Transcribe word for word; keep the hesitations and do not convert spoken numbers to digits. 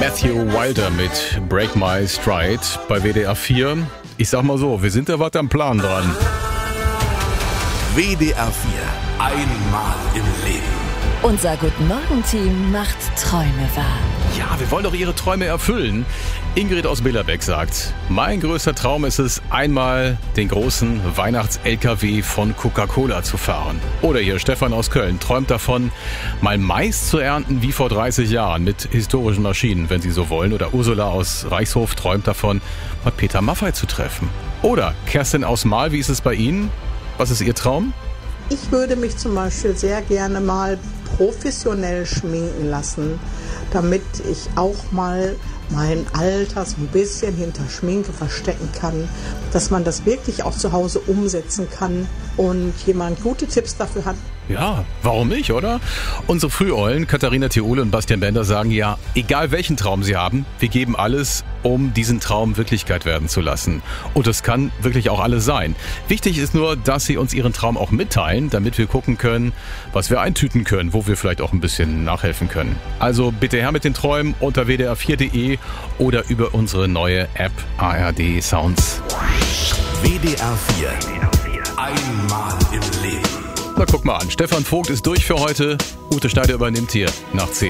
Matthew Wilder mit Break My Stride bei W D R vier. Ich sag mal so, wir sind da was am Plan dran. W D R vier, einmal im Leben. Unser Guten Morgen-Team macht Träume wahr. Ja, wir wollen doch Ihre Träume erfüllen. Ingrid aus Billerbeck sagt, mein größter Traum ist es, einmal den großen Weihnachts-L K W von Coca-Cola zu fahren. Oder hier Stefan aus Köln träumt davon, mal Mais zu ernten wie vor dreißig Jahren mit historischen Maschinen, wenn Sie so wollen. Oder Ursula aus Reichshof träumt davon, mal Peter Maffay zu treffen. Oder Kerstin aus Mahl, wie ist es bei Ihnen? Was ist Ihr Traum? Ich würde mich zum Beispiel sehr gerne mal professionell schminken lassen, damit ich auch mal mein Alter so ein bisschen hinter Schminke verstecken kann, dass man das wirklich auch zu Hause umsetzen kann und jemand gute Tipps dafür hat. Ja, warum nicht, oder? Unsere Früheulen, Katharina Theole und Bastian Bender, sagen ja, egal welchen Traum sie haben, wir geben alles, um diesen Traum Wirklichkeit werden zu lassen. Und das kann wirklich auch alles sein. Wichtig ist nur, dass sie uns ihren Traum auch mitteilen, damit wir gucken können, was wir eintüten können, wo wir vielleicht auch ein bisschen nachhelfen können. Also bitte her mit den Träumen unter w d r vier punkt d e oder über unsere neue App A R D Sounds. W D R vier, einmal im Leben. Na guck mal an, Stefan Vogt ist durch für heute. Ute Schneider übernimmt hier nach zehn.